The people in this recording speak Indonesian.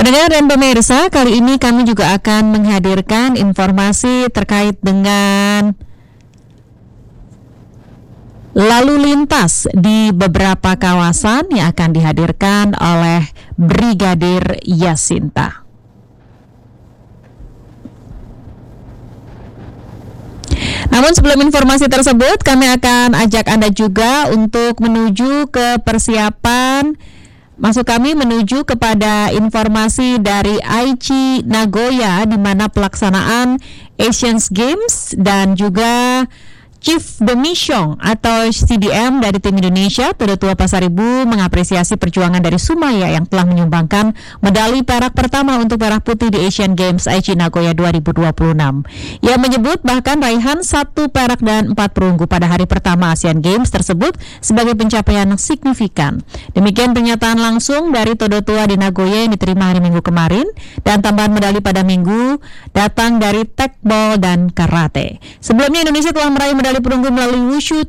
Pendengar dan pemirsa, kali ini kami juga akan menghadirkan informasi terkait dengan lalu lintas di beberapa kawasan yang akan dihadirkan oleh Brigadir Yasinta. Namun sebelum informasi tersebut, kami akan ajak Anda juga untuk menuju ke persiapan menuju kepada informasi dari Aichi Nagoya, di mana pelaksanaan Asian Games dan juga Chief Demission atau CDM dari tim Indonesia, Todo Tua Pasaribu, mengapresiasi perjuangan dari Sumaya yang telah menyumbangkan medali perak pertama untuk merah putih di Asian Games Aichi Nagoya 2026. Ia menyebut bahkan raihan 1 perak dan 4 perunggu pada hari pertama Asian Games tersebut sebagai pencapaian signifikan. Demikian pernyataan langsung dari Todo Tua di Nagoya yang diterima hari Minggu kemarin, dan tambahan medali pada Minggu datang dari tekbol dan karate. Sebelumnya Indonesia telah meraih medali perunggu melalui wushu,